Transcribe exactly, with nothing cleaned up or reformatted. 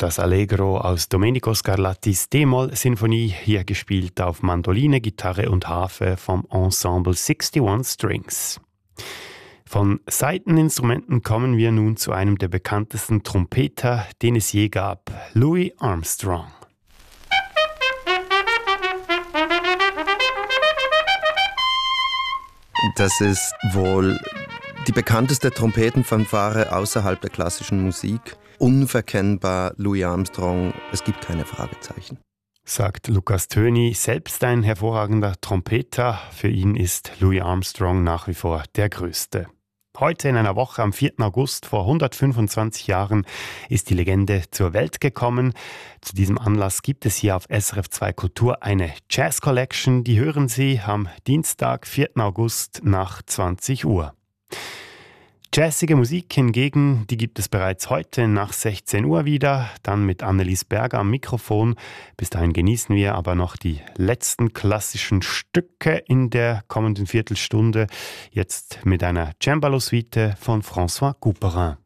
das Allegro aus Domenico Scarlattis D-Moll-Sinfonie, hier gespielt auf Mandoline, Gitarre und Harfe vom Ensemble einundsechzig Strings. Von Saiteninstrumenten kommen wir nun zu einem der bekanntesten Trompeter, den es je gab, Louis Armstrong. Das ist wohl die bekannteste Trompetenfanfare außerhalb der klassischen Musik. Unverkennbar Louis Armstrong, es gibt keine Fragezeichen. Sagt Lukas Töni, selbst ein hervorragender Trompeter. Für ihn ist Louis Armstrong nach wie vor der Größte. Heute in einer Woche, am vierten August vor hundertfünfundzwanzig Jahren, ist die Legende zur Welt gekommen. Zu diesem Anlass gibt es hier auf S R F zwei Kultur eine Jazz Collection. Die hören Sie am Dienstag, vierten August nach zwanzig Uhr. Jazzige Musik hingegen, die gibt es bereits heute nach sechzehn Uhr wieder, dann mit Annelies Berger am Mikrofon. Bis dahin genießen wir aber noch die letzten klassischen Stücke in der kommenden Viertelstunde. Jetzt mit einer Cembalo-Suite von François Couperin.